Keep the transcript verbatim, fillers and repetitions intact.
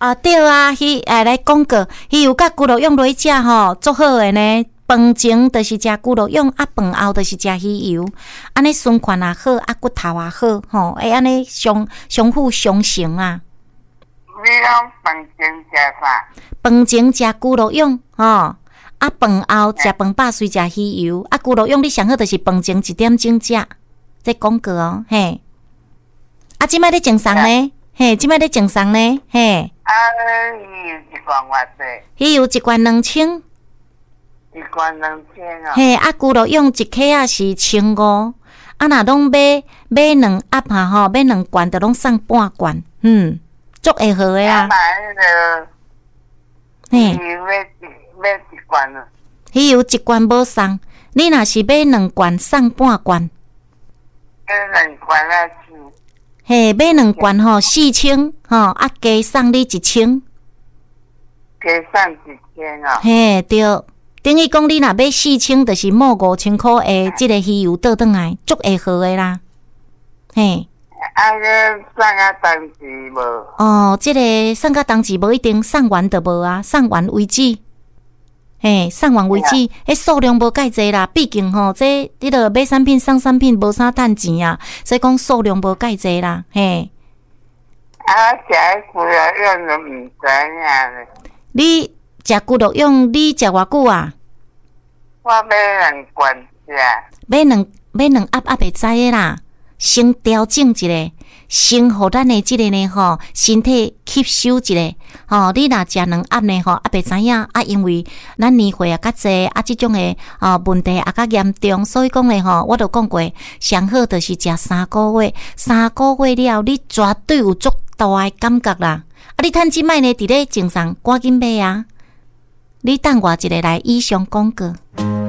啊，对啊，迄哎来广告，迄有甲骨肉用落去食吼，足好诶呢。饭前就是食骨肉用，啊饭后就是食鱼油，安尼循环也好，啊骨头也好，吼，会安尼相相辅相成啊。 你讲饭前食啥？ 饭前食骨肉用，吼，啊饭后食饭饱随食鱼油，啊骨肉用你上好就是饭前一点钟食，这广告哦，嘿。啊，即摆咧种送呢？嘿，即摆咧种送呢？嘿。 啊，鱼油一罐偌济？ 鱼油一罐两千。 一罐两千哦。 嘿，啊，骨肉用一克啊是千五，啊，若拢买买两盒哈吼，买两罐就拢送半罐，嗯，足会好诶啦。 买迄个，嘿，鱼油买一买一罐了。 鱼油一罐无送，你若是买两罐送半罐。 买两罐啊是。 嘿，买两罐吼四千，吼啊加送你一千。 加送一千哦。 嘿，对。等于讲，你若买四千，就是冒五千块诶，即个鱼油倒转来，足会好诶啦。嘿， 啊，个送啊当时无？ 哦，即、这个送到当时无一定，送完就无啊，送完为止。嘿，送完为止，迄数量无介济啦。毕竟吼，这你著买产品送产品，无啥趁钱啊，所以讲数量无介济啦。嘿， 啊，食迄骨肉用都毋知影咧。 你食骨肉用，你食偌久啊？ 我买两罐食。 买两买两盒盒袂知诶啦，先调整一下，先互咱诶即个呢吼，身体吸收一下。吼、哦，你若食两盒呢吼，也袂知影啊，因为咱年岁也较济，啊，即种诶哦问题也较严重，所以讲咧吼，我著讲过，上好就是食三个月，三个月了，你绝对有足大诶感觉啦。啊，你趁即摆呢，伫咧精神赶紧买啊！你等我一个来以上广告。